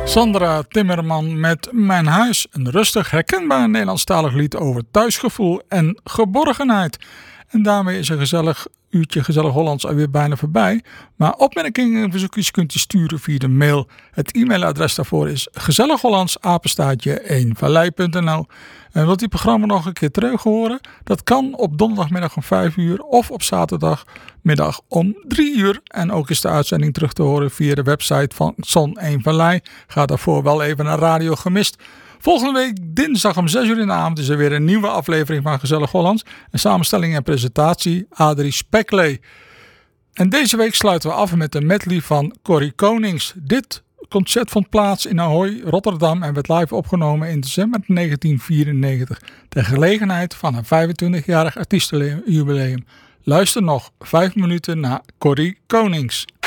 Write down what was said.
Sandra Timmerman met Mijn Huis. Een rustig, herkenbaar Nederlandstalig lied over thuisgevoel en geborgenheid. En daarmee is een gezellig uurtje Gezellig Hollands alweer bijna voorbij. Maar opmerkingen en verzoekjes kunt u sturen via de mail. Het e-mailadres daarvoor is gezellighollands@1vallei.nl. En wilt u het programma nog een keer terug horen? Dat kan op donderdagmiddag om 5 uur of op zaterdagmiddag om 3 uur. En ook is de uitzending terug te horen via de website van Zon 1 Vallei. Ga daarvoor wel even naar Radio Gemist. Volgende week dinsdag om 6 uur in de avond is er weer een nieuwe aflevering van Gezellig Hollands. En samenstelling en presentatie Adrie Speklee. En deze week sluiten we af met een medley van Corrie Konings. Dit concert vond plaats in Ahoy, Rotterdam en werd live opgenomen in december 1994. Ter gelegenheid van een 25-jarig artiestenjubileum. Luister nog 5 minuten naar Corrie Konings.